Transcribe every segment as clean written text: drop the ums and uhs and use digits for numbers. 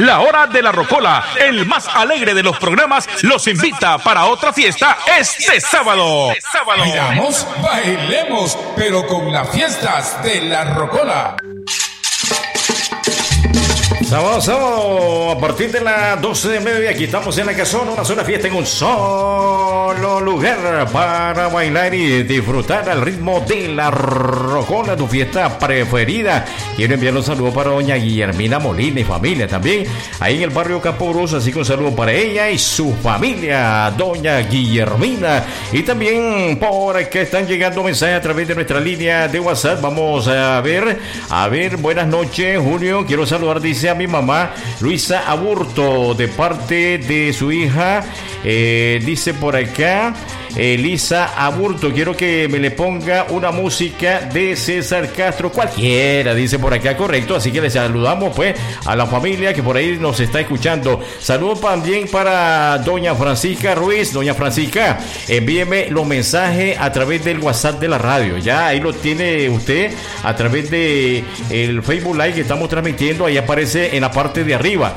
La Hora de la Rocola, el más alegre de los programas, los invita para otra fiesta este sábado. Vayamos, bailemos, pero con las fiestas de la Rocola. Sábado, a partir de las 12 de mediodía, aquí estamos en la casona, una sola fiesta en un solo lugar para bailar y disfrutar al ritmo de la Rocola, tu fiesta preferida. Quiero enviar un saludo para doña Guillermina Molina y familia también, ahí en el barrio Caporos, así que un saludo para ella y su familia, doña Guillermina. Y también por acá están llegando mensajes a través de nuestra línea de WhatsApp. Vamos a ver, buenas noches, Julio, quiero saludar, dice, a mi mamá Luisa Aburto de parte de su hija, dice por acá Elisa Aburto, quiero que me le ponga una música de César Castro, cualquiera, dice por acá, correcto, así que les saludamos pues a la familia que por ahí nos está escuchando. Saludos también para doña Francisca Ruiz. Doña Francisca, envíeme los mensajes a través del WhatsApp de la radio, ya ahí lo tiene usted a través de el Facebook Live que estamos transmitiendo, ahí aparece en la parte de arriba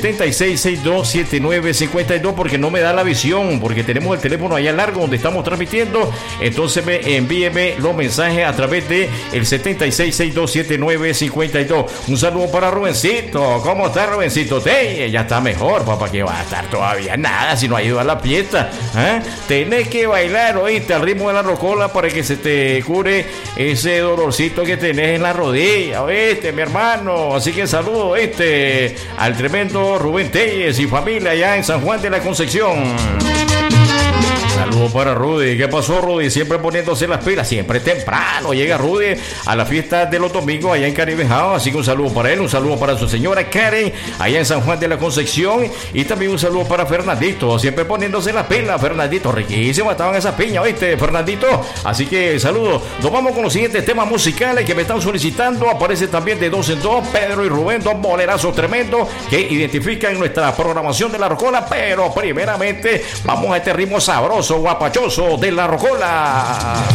76627952, porque no me da la visión, porque tenemos el teléfono allá largo donde estamos transmitiendo, entonces envíeme los mensajes a través de el 76627952. Un saludo para Rubencito. ¿Cómo está Rubencito? Ya está mejor, papá, que va a estar todavía nada si no ha ido a la fiesta, ¿eh? Tenés que bailar, oíste, al ritmo de la Rocola para que se te cure ese dolorcito que tenés en la rodilla, oíste, mi hermano. Así que saludo, al tremendo Rubén Telles y familia allá en San Juan de la Concepción. Saludos para Rudy. ¿Qué pasó, Rudy? Siempre poniéndose las pilas, siempre temprano llega Rudy a la fiesta de los domingos allá en Caribe House, así que un saludo para él, un saludo para su señora Karen allá en San Juan de la Concepción, y también un saludo para Fernandito, siempre poniéndose las pilas. Fernandito, riquísimo estaban esas piñas, ¿oíste, Fernandito? Así que saludos. Nos vamos con los siguientes temas musicales que me están solicitando. Aparece también de dos en dos Pedro y Rubén, dos bolerazos tremendos que identifican nuestra programación de la Rocola, pero primeramente vamos a este ritmo sabroso, guapachoso de la Rocola.